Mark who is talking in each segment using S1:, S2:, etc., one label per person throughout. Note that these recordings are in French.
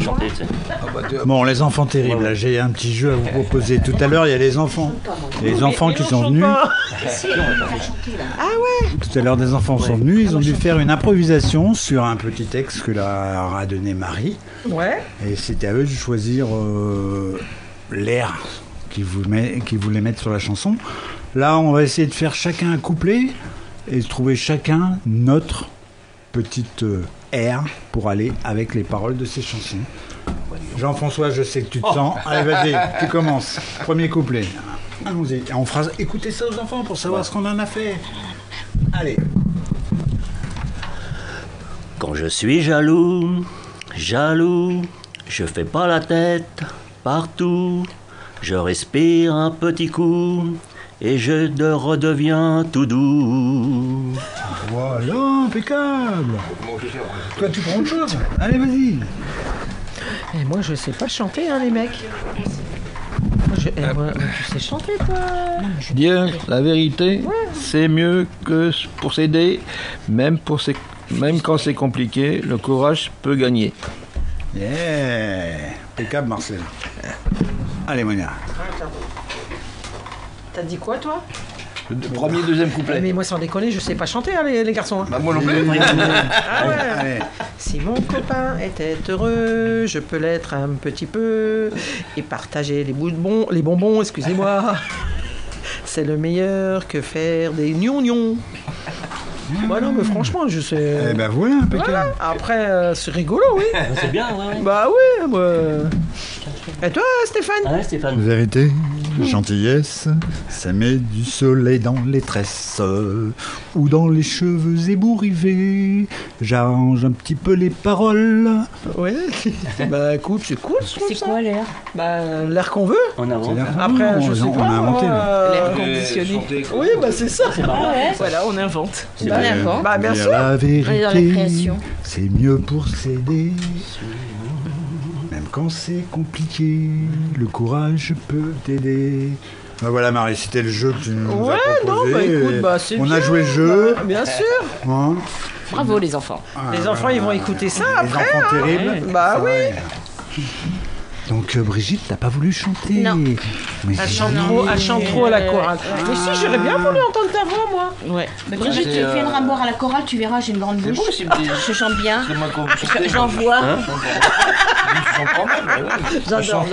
S1: chanter, tu sais.
S2: Bon, les enfants terribles, là, j'ai un petit jeu à vous proposer. Tout à l'heure, il y a les enfants. Les enfants qui sont venus.
S3: Ah ouais.
S2: Tout à l'heure, des enfants sont venus. Ils ont dû faire une improvisation sur un petit texte que leur a donné Marie.
S3: Ouais.
S2: Et c'était à eux de choisir l'air qu'ils voulaient mettre sur la chanson. Là, on va essayer de faire chacun un couplet et de trouver chacun notre petite air pour aller avec les paroles de ces chansons. Jean-François, je sais que tu te sens. Allez, vas-y, tu commences. Premier couplet. Allons-y. On fera écouter ça aux enfants pour savoir ce qu'on en a fait. Allez.
S1: Quand je suis jaloux, je fais pas la tête partout. Je respire un petit coup et je redeviens tout doux.
S2: Voilà, impeccable. Toi, tu prends autre chose. Allez, vas-y.
S3: Et moi, je sais pas chanter, hein, les mecs. Moi, tu sais chanter, toi.
S4: Dire la vérité, c'est mieux que pour s'aider. Même quand c'est compliqué, le courage peut gagner.
S2: Yeah. Impeccable, Marcel. Allez, Monia.
S3: T'as dit quoi, toi?
S4: Premier, deuxième couplet.
S3: Mais moi, sans déconner, je sais pas chanter, hein, les garçons.
S4: Bah, moi non plus.
S3: Ah ouais.
S2: Allez.
S3: Si mon copain était heureux, je peux l'être un petit peu et partager les bonbons, excusez-moi. C'est le meilleur que faire des gnons. Voilà, mais franchement, je sais.
S2: Eh ben voilà, impeccable.
S3: Voilà. Après, c'est rigolo, oui.
S1: C'est bien, ouais.
S3: Bah oui, moi. Et toi, Stéphane?
S1: Ouais, Stéphane.
S2: Vérité, gentillesse, ça met du soleil dans les tresses ou dans les cheveux ébouriffés. J'arrange un petit peu les paroles.
S3: Ouais. Bah écoute, c'est cool.
S5: C'est quoi l'air?
S3: Bah l'air qu'on veut.
S1: En avant.
S2: C'est l'air qu'on
S3: Après,
S2: veut,
S3: je sais
S2: on
S3: pas.
S2: a inventé. Là.
S5: L'air conditionné.
S3: Oui, bah c'est ça.
S1: C'est marrant.
S5: Ouais.
S6: Voilà, on invente.
S5: Bah, d'accord.
S3: Bah bien
S2: Dire
S3: sûr.
S2: la
S5: On est dans la
S2: vérité,
S5: création.
S2: c'est mieux pour s'aider. Même quand c'est compliqué, le courage peut t'aider. Ben voilà, Marie, c'était le jeu que tu nous
S3: Ouais,
S2: as
S3: non,
S2: proposé.
S3: bah écoute,
S2: et
S3: bah c'est
S2: on
S3: bien.
S2: a joué le jeu.
S3: Bah, bien sûr.
S2: Hein.
S6: Bravo les enfants.
S3: Les enfants, ils vont écouter ça
S2: Les
S3: après.
S2: enfants terribles.
S3: Bah
S2: ça
S3: oui.
S2: va. Donc Brigitte, t'as pas voulu chanter.
S5: Non.
S2: Mais
S3: Elle chante trop à la chorale. Mais si, j'aurais bien voulu entendre ta voix, moi.
S6: Ouais.
S5: Brigitte, tu fais une ramboire à la chorale, tu verras, j'ai une grande bouche. Je chante bien. J'en vois. J'adore.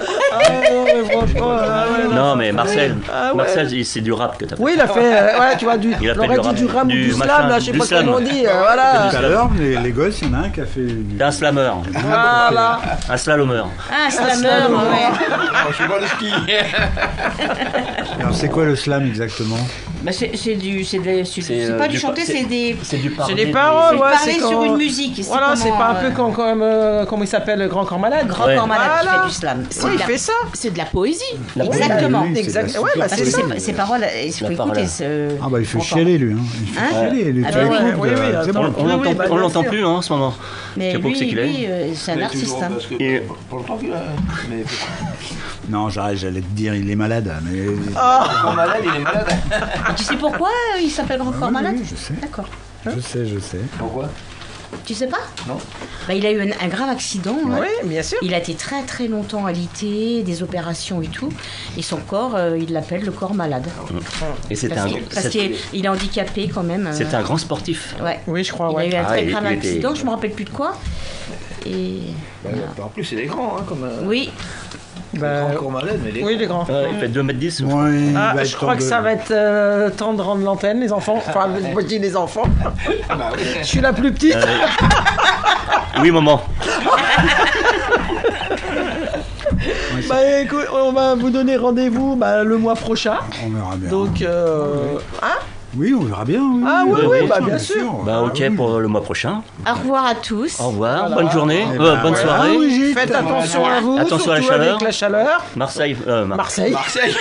S1: Non, mais Marcel,
S3: Ah ouais.
S1: Marcel, c'est du rap que t'as fait.
S3: Oui, il a fait, ouais, tu vois,
S1: Il a fait
S3: l'aurait
S1: du
S3: dit
S1: rap,
S3: du rap ou
S1: du
S3: du slam,
S1: machin,
S3: là, je sais
S1: du
S3: pas
S1: slam.
S3: comment on dit, voilà.
S2: tout à l'heure, les gosses, il y en a un qui a fait du...
S1: T'es un slammer,
S3: Voilà.
S1: un slalomeur.
S5: Ah, slammer, ouais.
S4: Je suis pas le ski.
S2: Alors c'est quoi le slam exactement?
S5: Bah, c'est pas du chanter, c'est des...
S1: C'est du
S3: C'est des paroles,
S5: C'est
S3: ouais,
S5: parler
S3: c'est quand...
S5: sur une musique.
S3: Voilà, c'est pas un peu comme, comment il s'appelle, le Grand Corps Malade?
S5: Grand
S1: Ouais.
S5: corps malade qui
S3: Voilà.
S5: fait du slam.
S3: Oui, il fait ça.
S6: C'est de la poésie.
S5: Exactement.
S2: Oui, c'est de la
S3: Exact.
S2: super
S3: Ouais, bah,
S5: Parce
S3: c'est
S5: que
S3: ça.
S5: ces paroles, il faut
S1: La parole.
S5: écouter ce...
S2: Ah bah il fait
S5: Grand
S2: chialer lui, hein. Il fait
S5: Hein
S2: chialer, lui.
S5: Ah
S2: Tu
S5: bah
S2: l'écoutes,
S3: oui,
S2: c'est
S3: attends.
S2: bon.
S3: Oui, bah,
S1: On
S3: bien
S1: l'entend
S3: sûr.
S1: plus en ce moment.
S5: Mais
S1: Je sais pas où
S5: lui,
S1: c'est qu'il est.
S5: c'est un artiste. Hein.
S1: Et-
S4: Pour le temps qu'il a. Mais
S2: Non, j'allais te dire, il est malade, mais...
S4: quand malade, il est malade.
S5: Et tu sais pourquoi il s'appelle Grand Corps
S2: oui,
S5: Malade?
S2: oui, je sais.
S5: D'accord.
S2: Je sais.
S4: Pourquoi?
S5: Tu sais pas?
S4: Non.
S5: Bah, il a eu un grave accident. Hein.
S3: Oui, bien sûr.
S5: Il a été très très longtemps alité, des opérations et tout. Et son corps, il l'appelle le corps malade.
S1: Et c'était
S5: Parce qu'il est handicapé quand même.
S1: c'était un grand sportif.
S5: Ouais.
S3: Oui, je crois,
S5: Il a
S3: ouais.
S5: eu un très
S1: il
S5: grave
S1: était-
S5: accident, je me rappelle plus de quoi. Et
S4: En plus, il est grand, hein, comme
S5: oui,
S3: Bah,
S4: encore malade, mais il est
S3: oui, les grands.
S1: Ouais, il fait 2m10.
S2: Ouais, il
S3: Ah,
S2: va
S3: je
S2: être
S3: crois
S2: temps
S3: que
S2: de-
S3: ça va être temps de rendre l'antenne, les enfants. Enfin, moi je dis les enfants. Je suis la plus petite.
S1: Oui, maman.
S3: Bah écoute, on va vous donner rendez-vous le mois prochain.
S2: On verra bien.
S3: Donc, hein?
S2: Oui, on verra bien. Oui,
S3: Ah oui,
S1: oui,
S3: bah bien sûr.
S1: Bah, ok pour le mois prochain.
S5: au revoir à tous.
S1: Au revoir,
S3: Voilà.
S1: bonne journée,
S2: Eh ben,
S1: bonne
S2: voilà.
S1: soirée.
S2: Brigitte.
S3: Faites attention à vous,
S1: Attention à la
S3: surtout
S1: chaleur.
S3: avec la chaleur.
S1: Marseille.
S3: Marseille.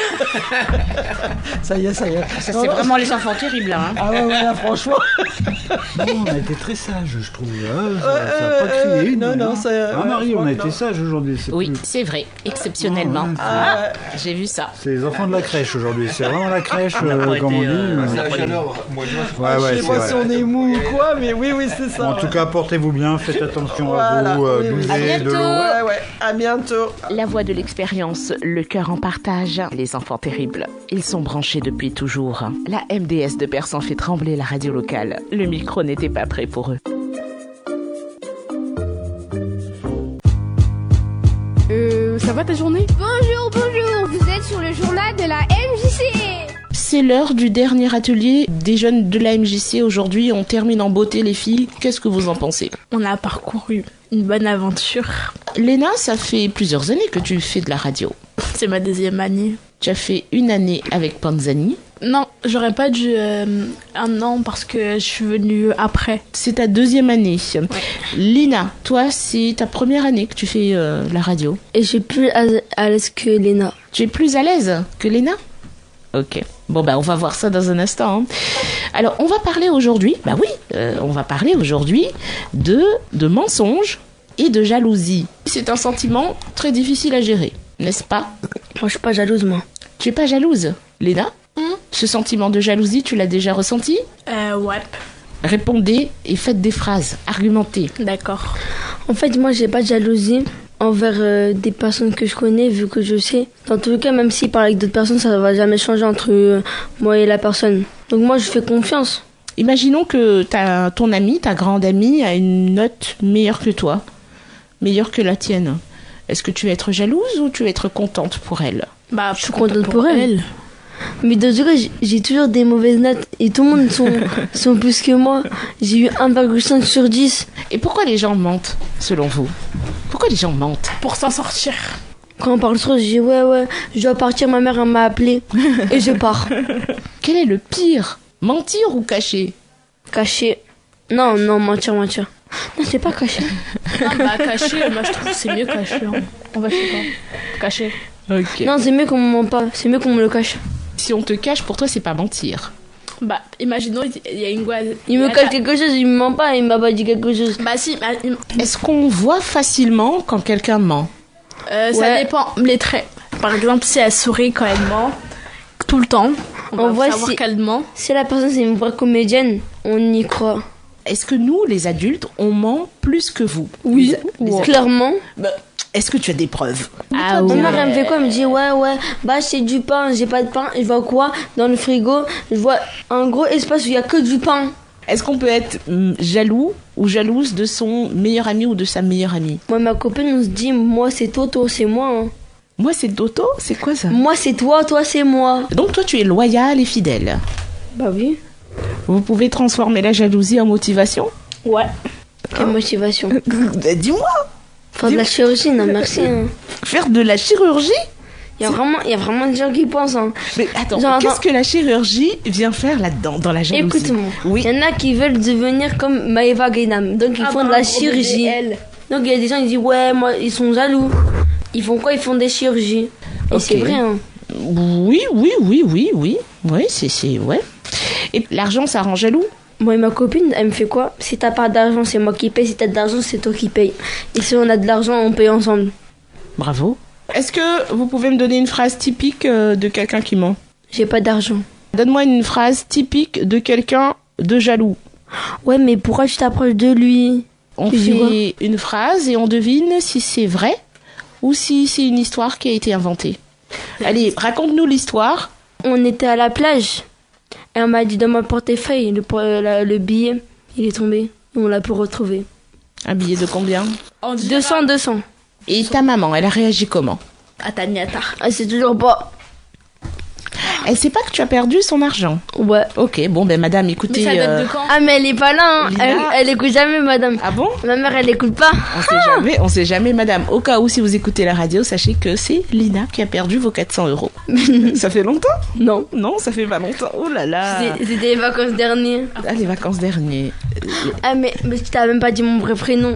S3: Ça y est.
S5: Ça, c'est vraiment les enfants terribles là. Hein.
S3: Ah ouais, là, franchement.
S2: Non, on a été très sages, je trouve. Ça a pas crié.
S3: non, c'est...
S2: Ah, Marie, on a été sages aujourd'hui. C'est
S6: Oui,
S2: plus-
S6: c'est vrai, exceptionnellement.
S2: Ouais,
S6: Ah, j'ai vu ça.
S2: c'est les enfants de la crèche aujourd'hui. C'est vraiment la crèche,
S1: On n'a pas
S2: comme on
S1: été,
S2: dit.
S1: on n'a pas été
S2: Ouais,
S3: Je sais
S2: c'est
S3: pas
S2: vrai.
S3: si on est mou ou quoi, mais oui, c'est ça.
S2: En tout cas, portez-vous bien, faites attention
S3: Voilà,
S2: à vous,
S3: oui, oui.
S2: buvez de l'eau.
S3: Ouais, à bientôt.
S6: La voix de l'expérience, le cœur en partage. Les enfants terribles, ils sont branchés depuis toujours. La MDS de Persan fait trembler la radio locale. Le micro n'était pas prêt pour eux.
S7: Ça va ta journée?
S8: Bonjour, vous êtes sur le journal de la MJC.
S6: C'est l'heure du dernier atelier des jeunes de la MJC. Aujourd'hui, on termine en beauté, les filles. Qu'est-ce que vous en pensez?
S7: On a parcouru une bonne aventure.
S6: Léna, ça fait plusieurs années que tu fais de la radio.
S7: C'est ma 2e année.
S6: Tu as fait une année avec Panzani.
S7: Non, j'aurais pas dû un an parce que je suis venue après.
S6: C'est ta 2e année. Lina, toi, c'est ta première année que tu fais la radio.
S8: Et je suis plus à l'aise que Léna.
S6: Tu es plus à l'aise que Léna? Ok. Bon, on va voir ça dans un instant. Hein. Alors, on va parler aujourd'hui, on va parler aujourd'hui de mensonges et de jalousie. C'est un sentiment très difficile à gérer, n'est-ce pas?
S8: Moi, je suis pas jalouse, moi.
S6: Tu es pas jalouse, Léna? Ce sentiment de jalousie, tu l'as déjà ressenti?
S7: Ouais.
S6: Répondez et faites des phrases, argumentez.
S7: D'accord.
S8: En fait, moi, j'ai pas de jalousie envers des personnes que je connais, vu que je sais. Dans tous les cas, même s'il parle avec d'autres personnes, ça va jamais changer entre moi et la personne. Donc moi, je fais confiance.
S6: Imaginons que ton amie, ta grande amie, a une note meilleure que toi, meilleure que la tienne. Est-ce que tu vas être jalouse ou tu vas être contente pour elle?
S8: Je suis contente pour elle. Mais dans tout cas, j'ai toujours des mauvaises notes et tout le monde sont plus que moi. J'ai eu 1,5 sur 10.
S6: Et pourquoi les gens mentent, selon vous? Pourquoi les gens mentent?
S7: Pour s'en sortir.
S8: Quand on parle trop, je dis ouais, je dois partir, ma mère elle m'a appelé et je pars.
S6: Quel est le pire? Mentir ou cacher?
S8: Cacher. Non, mentir. Non, c'est pas cacher.
S7: Non, cacher, moi je trouve que c'est mieux cacher. Hein. On va chez toi. Cacher.
S6: Ok.
S8: Non, c'est mieux qu'on me ment pas, c'est mieux qu'on me le cache.
S6: Si on te cache, pour toi, c'est pas mentir.
S7: Imaginons, il y a une goise.
S8: Il me cache quelque chose, il me ment pas, il m'a pas dit quelque chose.
S7: Si.
S6: Est-ce qu'on voit facilement quand quelqu'un ment?
S7: Ça dépend. Les traits. Par exemple, si elle sourit quand elle ment, tout le temps, on va savoir qu'elle ment.
S8: Si la personne c'est une vraie comédienne, on y croit.
S6: Est-ce que nous, les adultes, on ment plus que vous?
S8: Oui, clairement.
S6: Est-ce que tu as des preuves?
S8: Ma mère elle me fait quoi? Elle me dit ouais, c'est du pain, j'ai pas de pain. Je vois quoi? Dans le frigo, je vois un gros espace où il y a que du pain.
S6: Est-ce qu'on peut être jaloux ou jalouse de son meilleur ami ou de sa meilleure amie?
S8: Moi, ma copine, on se dit, moi c'est Toto, c'est moi. Hein.
S6: Moi c'est Toto? C'est quoi ça?
S8: Moi c'est toi c'est moi.
S6: Donc toi tu es loyal et fidèle?
S8: Bah oui.
S6: Vous pouvez transformer la jalousie en motivation?
S8: Ouais. Quelle motivation?
S6: Dis-moi.
S8: Faire de la chirurgie, non merci. Hein.
S6: Faire de la chirurgie?
S8: Il y a vraiment des gens qui pensent. Hein.
S6: Mais attends, qu'est-ce que la chirurgie vient faire là-dedans, dans la jalousie?
S8: Écoute-moi,
S6: oui.
S8: Il y en a qui veulent devenir comme Maëva Gainam, donc ils font de la chirurgie. Donc il y a des gens qui disent ouais, moi ils sont jaloux. Ils font quoi? Ils font des chirurgies. Et c'est vrai. Hein.
S6: Oui, c'est ouais. Et l'argent, ça rend jaloux?
S8: Moi et ma copine, elle me fait quoi? Si t'as pas d'argent, c'est moi qui paye. Si t'as de l'argent, c'est toi qui paye. Et si on a de l'argent, on paye ensemble.
S6: Bravo. Est-ce que vous pouvez me donner une phrase typique de quelqu'un qui ment?
S8: J'ai pas d'argent.
S6: Donne-moi une phrase typique de quelqu'un de jaloux.
S8: Ouais, mais pourquoi tu t'approches de lui?
S6: On fait une phrase et on devine si c'est vrai ou si c'est une histoire qui a été inventée. Allez, raconte-nous l'histoire.
S8: On était à la plage. Et on m'a dit dans mon portefeuille, le billet, il est tombé. On l'a pu retrouver.
S6: Un billet de combien?
S8: 200.
S6: Et ta maman, elle a réagi comment?
S7: Ataniata.
S8: Elle sait toujours pas.
S6: Elle sait pas que tu as perdu son argent?
S8: Ouais.
S6: Ok, bon madame, écoutez...
S7: Mais ça date de quand?
S8: Ah mais elle est pas là, hein. Elle écoute jamais madame.
S6: Ah bon?
S8: Ma mère elle écoute pas.
S6: On sait jamais madame. Au cas où si vous écoutez la radio, sachez que c'est Lina qui a perdu vos 400 €. Ça fait longtemps?
S8: Non,
S6: ça fait pas longtemps. Oh là là.
S8: C'était les vacances dernières.
S6: Ah, les vacances dernières.
S8: Ah mais tu t'as même pas dit mon vrai prénom.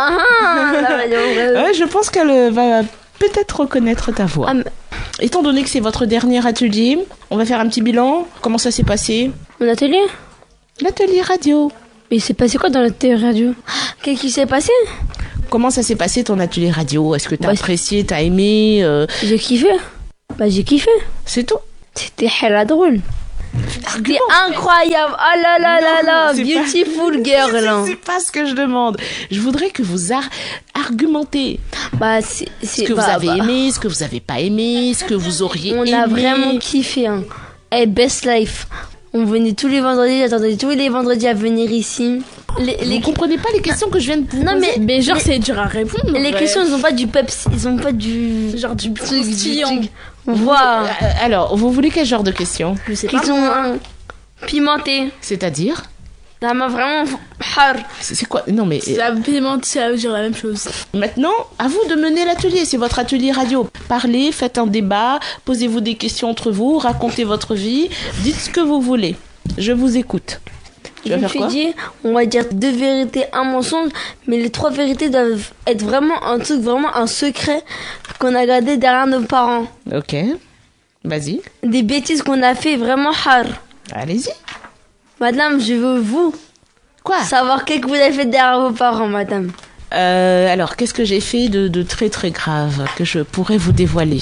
S6: Ouais, je pense qu'elle va peut-être reconnaître ta voix. Étant donné que c'est votre dernier atelier, on va faire un petit bilan. Comment ça s'est passé?
S8: Mon atelier?
S6: L'atelier radio.
S8: Mais il s'est passé quoi dans l'atelier radio? Qu'est-ce qui s'est passé?
S6: Comment ça s'est passé ton atelier radio? Est-ce que t'as apprécié, t'as aimé?
S8: J'ai kiffé. J'ai kiffé.
S6: C'est tout?
S8: C'était hella drôle. C'était incroyable. Oh là là là là,
S6: c'est
S8: beautiful girl.
S6: C'est pas ce que je demande. Je voudrais que vous argumentez.
S8: Bah, c'est
S6: Ce que vous avez aimé, ce que vous avez pas aimé, ce que vous auriez aimé.
S8: On a vraiment kiffé. Hein. Hey, best life. On venait tous les vendredis, j'attendais tous les vendredis à venir ici.
S6: Vous comprenez pas les questions que je viens de vous
S8: Non,
S6: poser?
S7: Mais genre, c'est dur à répondre.
S8: Les questions, ils ont pas du peps, ils ont pas du...
S7: Genre du
S8: truc,
S7: croustillant.
S8: Voilà.
S6: Alors, vous voulez quel genre de questions?
S7: Je sais pas.
S8: Ils ont pimenté.
S6: C'est-à-dire?
S8: Ça m'a vraiment har.
S6: C'est quoi? Non mais
S7: Ça pimenté, ça veut dire la même chose.
S6: maintenant, à vous de mener l'atelier. C'est votre atelier radio. Parlez, faites un débat, posez-vous des questions entre vous, racontez votre vie, dites ce que vous voulez. Je vous écoute. Tu vas
S8: Je me
S6: faire
S8: suis
S6: quoi?
S8: dit, on va dire 2 vérités, un mensonge, mais les 3 vérités doivent être vraiment un truc, vraiment un secret qu'on a gardé derrière nos parents.
S6: Ok. Vas-y.
S8: Des bêtises qu'on a fait vraiment har.
S6: Allez-y.
S8: Madame, je veux vous
S6: Quoi?
S8: savoir qu'est-ce que vous avez fait derrière vos parents, madame.
S6: Alors, qu'est-ce que j'ai fait de très très grave que je pourrais vous dévoiler?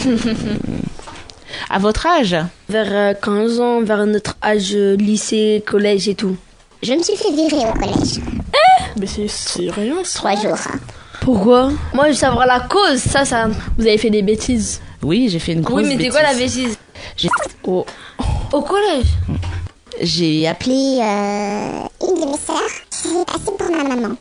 S6: À votre âge?
S8: Vers 15 ans, vers notre âge lycée, collège et tout.
S9: Je me suis fait virer au collège.
S7: Mais c'est rien ça.
S9: 3 jours.
S8: Pourquoi? Moi, je veux savoir la cause, ça...
S7: Vous avez fait des bêtises.
S6: Oui, j'ai fait une grosse
S8: Oui, mais c'est
S6: bêtise.
S8: quoi la bêtise?
S6: Oh.
S8: Au collège?
S6: J'ai appelé...
S9: Une de mes sœurs, j'ai passé pour ma maman.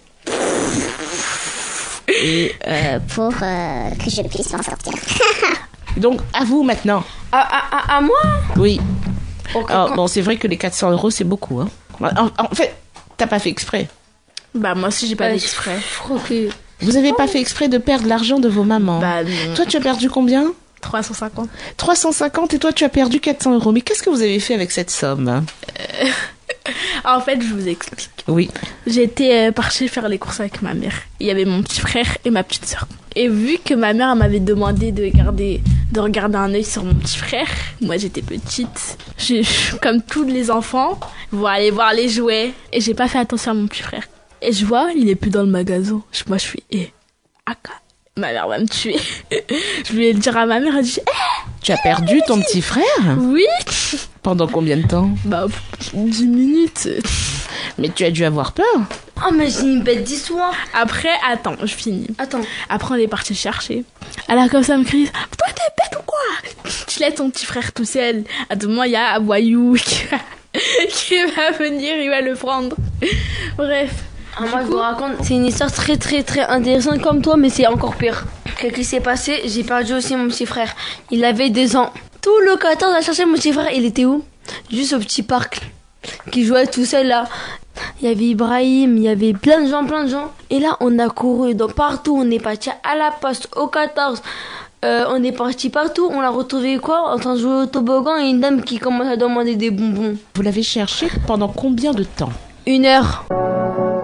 S6: Et,
S9: Pour que je puisse m'en sortir.
S6: donc, à vous maintenant.
S8: À moi?
S6: Oui.
S8: Ok,
S6: Alors, bon, c'est vrai que les 400 euros, c'est beaucoup. Hein. En fait, t'as pas fait exprès.
S7: Bah moi aussi j'ai pas fait exprès.
S6: Vous avez pas fait exprès de perdre l'argent de vos mamans.
S7: Bah non.
S6: Toi, tu as perdu combien?
S7: 350.
S6: 350 et toi, tu as perdu 400 euros. Mais qu'est-ce que vous avez fait avec cette somme?
S7: En fait, je vous explique.
S6: Oui.
S7: J'étais partie faire les courses avec ma mère. Il y avait mon petit frère et ma petite sœur. Et vu que ma mère m'avait demandé de regarder un œil sur mon petit frère, moi j'étais petite. Comme tous les enfants, vous allez voir les jouets. Et j'ai pas fait attention à mon petit frère. Et je vois, il est plus dans le magasin. Moi je suis, Aka. Ma mère va me tuer. Je voulais le dire à ma mère, elle dit,
S6: Tu as perdu ton petit frère?
S7: oui.
S6: Pendant combien de temps?
S7: Bah, 10 minutes.
S6: Mais tu as dû avoir peur.
S8: Oh, mais j'ai une bête d'histoire.
S7: Après, attends, je finis.
S8: Attends.
S7: Après, on est parti chercher. Elle a comme ça me crie, toi t'es bête ou quoi? Tu laisses ton petit frère tout seul. À tout moment, il y a Aboyou qui va venir, il va le prendre. Bref.
S8: Moi, je vous raconte, c'est une histoire très très très intéressante comme toi, mais c'est encore pire. Qu'est-ce qui s'est passé? J'ai perdu aussi mon petit frère. Il avait 2 ans. Tout le 14 a cherché mon petit frère. Il était où? Juste au petit parc. Qui jouait tout seul là. Il y avait Ibrahim, il y avait plein de gens. Et là, on a couru donc partout. On est parti à la poste, au 14. On est parti partout. On l'a retrouvé quoi? En train de jouer au toboggan et une dame qui commence à demander des bonbons.
S6: Vous l'avez cherché pendant combien de temps?
S8: 1 heure.